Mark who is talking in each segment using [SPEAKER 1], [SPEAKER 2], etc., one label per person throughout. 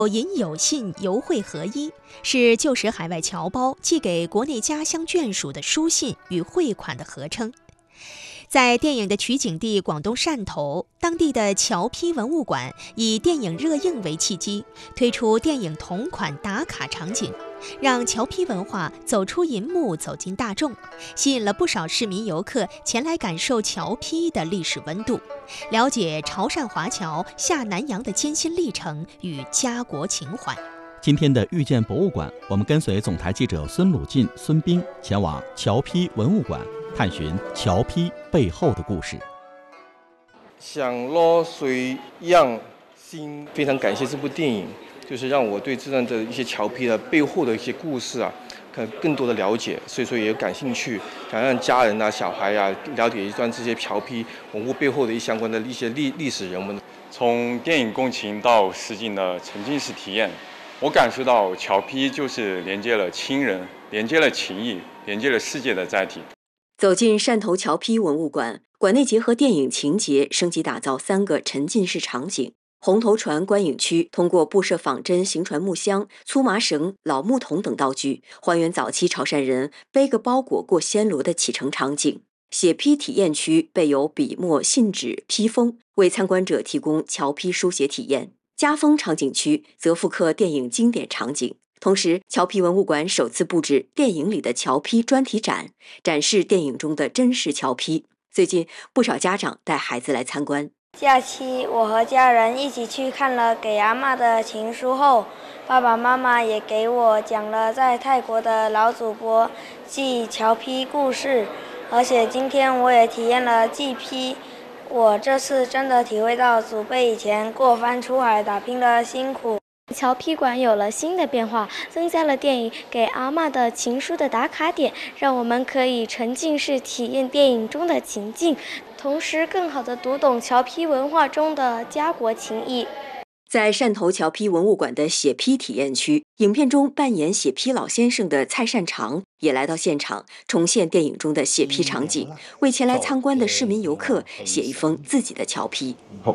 [SPEAKER 1] 银有信，邮汇合一，是旧时海外侨胞寄给国内家乡眷属的书信与汇款的合称。在电影的取景地广东汕头，当地的侨批文物馆以电影热映为契机，推出电影同款打卡场景，让侨批文化走出银幕，走进大众，吸引了不少市民游客前来感受侨批的历史温度，了解潮汕华侨下南洋的艰辛历程与家国情怀。
[SPEAKER 2] 今天的遇见博物馆，我们跟随总台记者孙鲁进、孙斌前往侨批文物馆，探寻侨批背后的故事。
[SPEAKER 3] 想落水样心，非常感谢这部电影，就是让我对这段的一些侨批的背后的一些故事更多的了解，所以说也有感兴趣，想让家人小孩了解一段这些侨批文物背后的相关的一些历史人物。
[SPEAKER 4] 从电影共情到实景的沉浸式体验，我感受到侨批就是连接了亲人，连接了情谊，连接了世界的载体。
[SPEAKER 5] 走进汕头侨批文物馆，馆内结合电影情节，升级打造3个沉浸式场景。红头船观影区通过布设仿真行船木箱、粗麻绳、老木桶等道具，还原早期潮汕人背个包裹过暹罗的启程场景。写批体验区备有笔墨、信纸、批封，为参观者提供侨批书写体验。家风场景区则复刻电影经典场景。同时，侨批文物馆首次布置电影里的侨批专题展，展示电影中的真实侨批。最近，不少家长带孩子来参观。
[SPEAKER 6] 假期，我和家人一起去看了《给阿嬷的情书》后，爸爸妈妈也给我讲了在泰国的老祖伯记侨批故事，而且今天我也体验了记批。我这次真的体会到祖辈以前过番出海打拼的辛苦。
[SPEAKER 7] 侨批馆有了新的变化，增加了电影《给阿嬷的情书》的打卡点，让我们可以沉浸式体验电影中的情境，同时更好地读懂侨批文化中的家国情谊。
[SPEAKER 5] 在汕头侨批文物馆的写批体验区，影片中扮演写批老先生的蔡善长也来到现场，重现电影中的写批场景，为前来参观的市民游客写一封自己的侨批。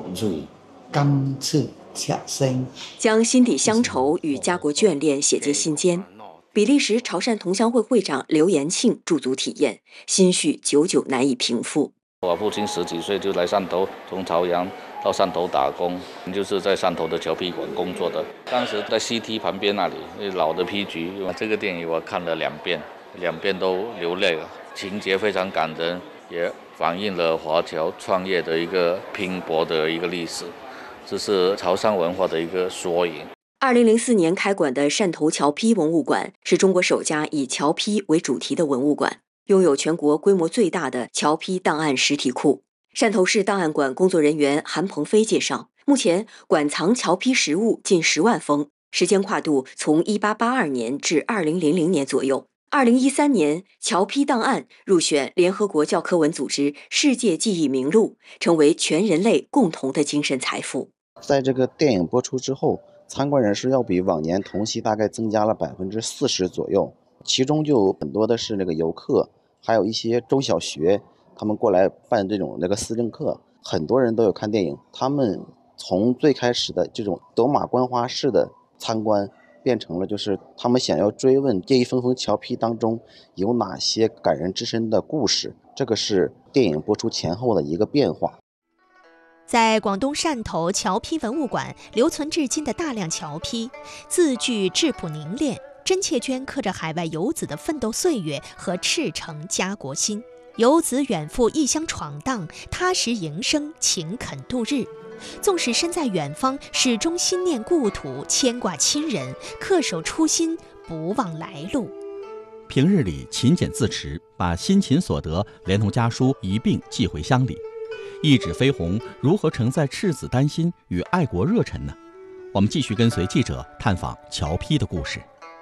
[SPEAKER 5] 将心底乡愁与家国眷恋写进心间。比利时潮汕同乡会会长刘延庆驻足体验，心绪久久难以平复。
[SPEAKER 8] 我父亲10几岁就来汕头，从潮阳到汕头打工，就是在汕头的侨批馆工作的。当时在西堤旁边那里，老的批局。这个电影我看了2遍，2遍都流泪了，情节非常感人，也反映了华侨创业的一个拼搏的一个历史。这是潮汕文化的一个缩影。
[SPEAKER 5] 2004年开馆的汕头侨批文物馆是中国首家以侨批为主题的文物馆，拥有全国规模最大的侨批档案实体库。汕头市档案馆工作人员韩鹏飞介绍，目前馆藏侨批实物近10万封，时间跨度从1882年至2000年左右。2013年，侨批档案入选联合国教科文组织世界记忆名录，成为全人类共同的精神财富。
[SPEAKER 9] 在这个电影播出之后，参观人数要比往年同期大概增加了40%左右，其中就有很多的是游客，还有一些中小学，他们过来办这种私政课，很多人都有看电影。他们从最开始的这种走马观花式的参观，变成了就是他们想要追问这一封封侨批当中有哪些感人至深的故事，这个是电影播出前后的一个变化。
[SPEAKER 1] 在广东汕头侨批文物馆留存至今的大量侨批，字句质朴凝练，真切镌刻着海外游子的奋斗岁月和赤诚家国心。游子远赴异乡闯荡，踏实营生，勤恳度日。纵使身在远方，始终心念故土，牵挂亲人，恪守初心，不忘来路。
[SPEAKER 2] 平日里勤俭自持，把辛勤所得连同家书一并寄回乡里。一纸飞鸿如何承载赤子丹心与爱国热忱呢？我们继续跟随记者探访侨批的故事。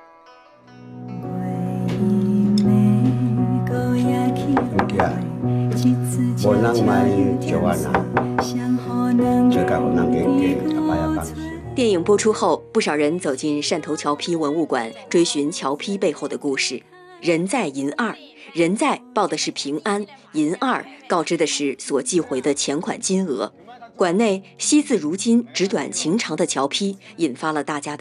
[SPEAKER 5] 电影播出后，不少人走进汕头侨批文物馆，追寻侨批背后的故事。人在银二，人在报的是平安，银二告知的是所寄回的钱款金额。馆内惜字如金、纸短情长的侨批引发了大家的